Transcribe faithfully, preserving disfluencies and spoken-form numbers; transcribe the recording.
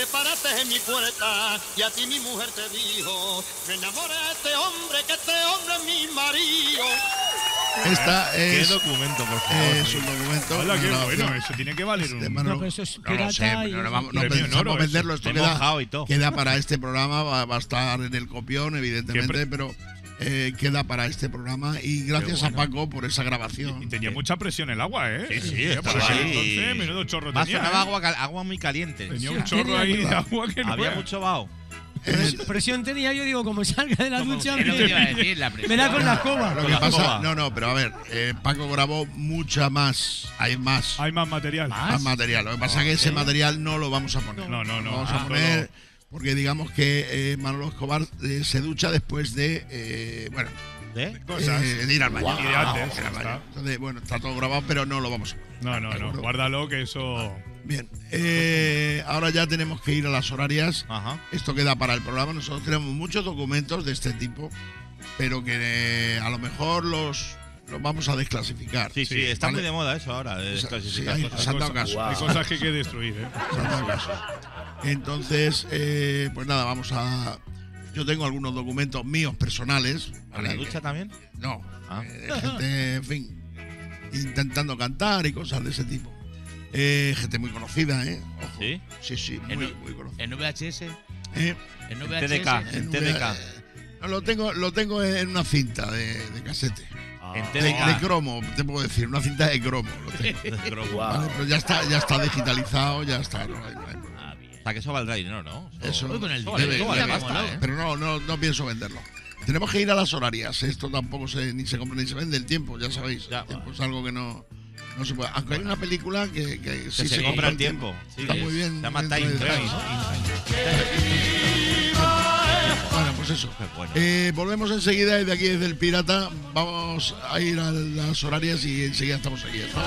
paraste en mi puerta y a ti mi mujer te dijo, me enamoré de este hombre, que este hombre es mi marido. Esta es, ¿Qué documento, por favor? es un documento. Hola, qué una bueno, grabación. eso tiene que valer un... De Manolo- No, pero eso es no lo sé, pirata y- no, lo vamos, no Premio en pensamos oro, venderlo. eso. Esto De queda, mojado y todo. queda para este programa, va, va a estar en el copión, ¿Qué evidentemente, pre- pero eh, queda para este programa. Y gracias bueno. a Paco por esa grabación. Y tenía mucha presión el agua, ¿eh? Sí, sí, Por estaba aquel ahí. entonces, menudo chorro Más tenía. sonaba ¿eh? agua, cal- agua muy caliente. Tenía Sí, un chorro tenía ahí de verdad. agua que no Había veas. mucho vaho. Eh, Presión tenía, yo digo, como salga de la Como- ducha, es lo que me, te iba a decir, la presión. me da con la escoba. Lo Con que la pasa, escoba. no, no, pero a ver, eh, Paco grabó mucha más, hay más, Hay más material. más material. Lo que pasa es que ese material no lo vamos a poner. No, no, no. Lo vamos Ah, a poner solo- porque digamos que eh, Manolo Escobar eh, se ducha después de, eh, bueno, ¿Eh? Cosas. eh, de ir al baño. Y de antes, Ir al está. baño. Entonces, bueno, está todo grabado, pero no lo vamos a poner. No, no, ¿De no. acuerdo? Guárdalo, que eso... Bien, eh, ahora ya tenemos que ir a las horarias. Ajá. Esto queda para el programa. Nosotros tenemos muchos documentos de este tipo, pero que eh, a lo mejor los, los vamos a desclasificar. Sí, sí, Sí, está vale. muy de moda eso ahora, de Sí, desclasificar hay- cosas. se han dado cosas- caso. Hay cosas que hay que destruir, ¿eh? Se han dado caso. Entonces, eh, pues nada, vamos a. Yo tengo algunos documentos míos personales. ¿A la ¿vale? ducha también? No, Ah. eh, de gente, en fin, intentando cantar y cosas de ese tipo. Eh, gente muy conocida, ¿eh? Ojo. ¿Sí? Sí, sí, muy, En- muy conocida. En V H S. ¿Eh? En En V H S. T D K. En T D K. eh, no, lo tengo, lo tengo en una cinta de, de casete. En De, T D de K. cromo, te puedo decir, una cinta de cromo. Lo tengo, ¿vale? Pero ya está, ya está digitalizado, ya está. No hay- no hay problema. Ah, bien. O sea, que eso valdrá dinero, ¿no? Eso, Uy, con el eso vale, debe- eso vale debe- pasta, ¿eh? pero no, no, no pienso venderlo. Tenemos que ir a las horarias. Esto tampoco se, ni se compra ni se vende. El tiempo, ya sabéis. Ya, el tiempo es algo que no, no se puede. Aunque hay una película que, que Que sí se, compra el tiempo. Sí, Está es- muy bien. Se llama bien Time traído. Train, ¿no? Bueno, pues eso. Qué bueno. Eh, volvemos enseguida y de aquí desde el Pirata vamos a ir a las horarias y enseguida estamos aquí.